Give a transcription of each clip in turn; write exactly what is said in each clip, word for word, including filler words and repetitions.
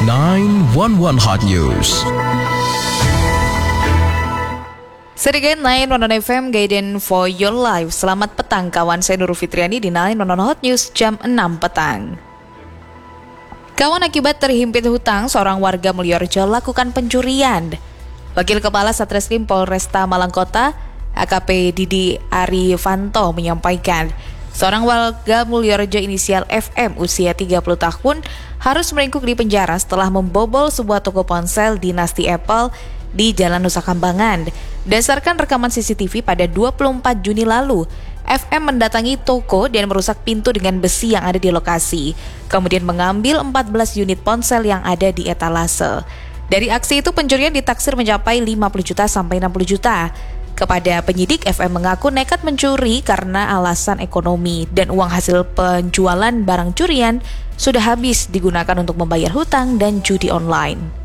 sembilan satu satu Hot News. Sedikit sembilan satu satu F M Guidance for Your Life. Selamat petang kawan, saya Nurul Fitriani di sembilan satu satu Hot News jam enam petang. Kawan, akibat terhimpit hutang, seorang warga Mulyorejo lakukan pencurian. Wakil Kepala Satreskrim Polresta Malang Kota, A K P Didi Arifanto menyampaikan, seorang warga Mulyorejo inisial F M usia tiga puluh tahun harus meringkuk di penjara setelah membobol sebuah toko ponsel dinasti Apple di Jalan Nusa Kambangan. Berdasarkan rekaman C C T V pada dua puluh empat Juni lalu, F M mendatangi toko dan merusak pintu dengan besi yang ada di lokasi. Kemudian mengambil empat belas unit ponsel yang ada di etalase. Dari aksi itu pencurian ditaksir mencapai lima puluh juta sampai enam puluh juta. Kepada penyidik, F M mengaku nekat mencuri karena alasan ekonomi dan uang hasil penjualan barang curian sudah habis digunakan untuk membayar hutang dan judi online.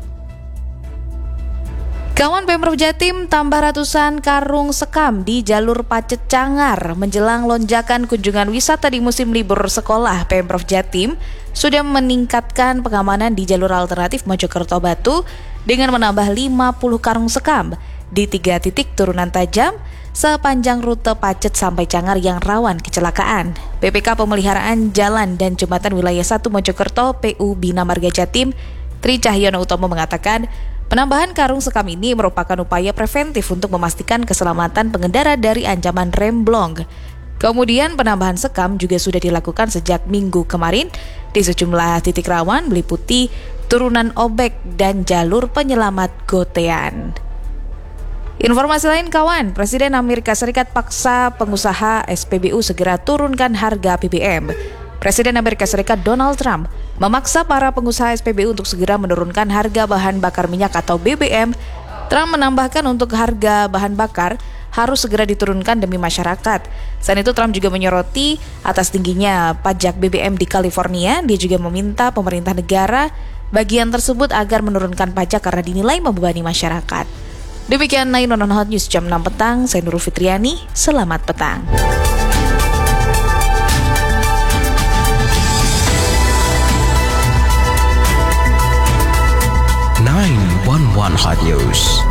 Kawan, Pemprov Jatim tambah ratusan karung sekam di jalur Pacet Cangar. Menjelang lonjakan kunjungan wisata di musim libur sekolah, Pemprov Jatim sudah meningkatkan pengamanan di jalur alternatif Mojokerto Batu dengan menambah lima puluh karung sekam di tiga titik turunan tajam sepanjang rute Pacet sampai Cangar yang rawan kecelakaan. P P K Pemeliharaan Jalan dan Jembatan Wilayah satu Mojokerto P U Bina Marga Jatim Tri Cahyono Utomo mengatakan, penambahan karung sekam ini merupakan upaya preventif untuk memastikan keselamatan pengendara dari ancaman remblong. Kemudian penambahan sekam juga sudah dilakukan sejak minggu kemarin di sejumlah titik rawan meliputi turunan Obek dan jalur penyelamat Gotean. Informasi lain kawan, Presiden Amerika Serikat paksa pengusaha S P B U segera turunkan harga B B M. Presiden Amerika Serikat Donald Trump memaksa para pengusaha S P B U untuk segera menurunkan harga bahan bakar minyak atau B B M. Trump menambahkan untuk harga bahan bakar harus segera diturunkan demi masyarakat. Selain itu, Trump juga menyoroti atas tingginya pajak B B M di California. Dia juga meminta pemerintah negara bagian tersebut agar menurunkan pajak karena dinilai membebani masyarakat. Demikian sembilan satu satu Hot News jam enam petang. Saya Nurul Fitriani. Selamat petang. sembilan satu satu Hot News.